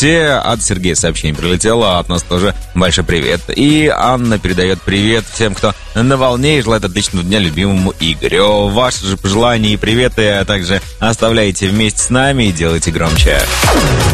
ВКонтакте. От Сергея сообщение прилетело, от нас тоже большой привет. И Анна передает привет всем, кто на волне, и желает отличного дня любимому Игорю. Ваши же пожелания и приветы также оставляйте вместе с нами и делайте громче.